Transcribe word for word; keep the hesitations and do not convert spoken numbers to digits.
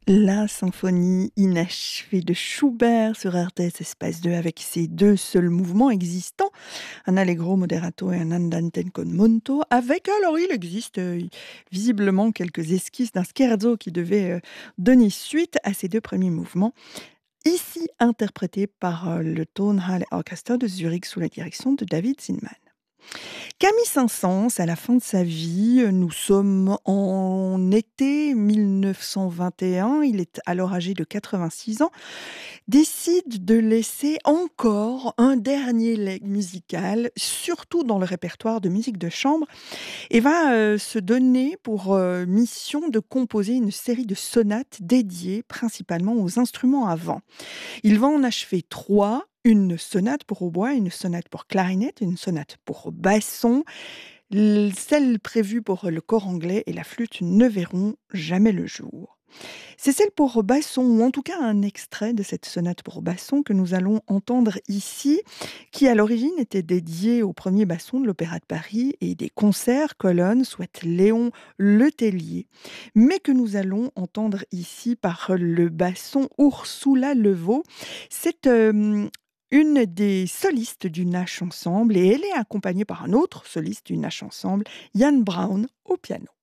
La symphonie inachevée de Schubert sur R T S Espace deux avec ses deux seuls mouvements existants, un allegro moderato et un andante con moto, avec, alors il existe euh, visiblement quelques esquisses d'un scherzo qui devait euh, donner suite à ces deux premiers mouvements, ici interprétés par euh, le Tonhalle Orchester de Zurich sous la direction de David Zinman. Camille Saint-Saëns, à la fin de sa vie, nous sommes en été mille neuf cent vingt et un, il est alors âgé de quatre-vingt-six ans, décide de laisser encore un dernier leg musical, surtout dans le répertoire de musique de chambre, et va euh, se donner pour euh, mission de composer une série de sonates dédiées principalement aux instruments à vent. Il va en achever trois, une sonate pour hautbois, une sonate pour clarinette, une sonate pour basson. L- Celles prévues pour le corps anglais et la flûte ne verront jamais le jour. C'est celle pour basson, ou en tout cas un extrait de cette sonate pour basson que nous allons entendre ici, qui à l'origine était dédiée au premier basson de l'Opéra de Paris et des concerts colonnes, soit Léon Letellier, mais que nous allons entendre ici par le basson Ursula Levaux. C'est euh, une des solistes du Nash Ensemble et elle est accompagnée par un autre soliste du Nash Ensemble, Jan Brown, au piano.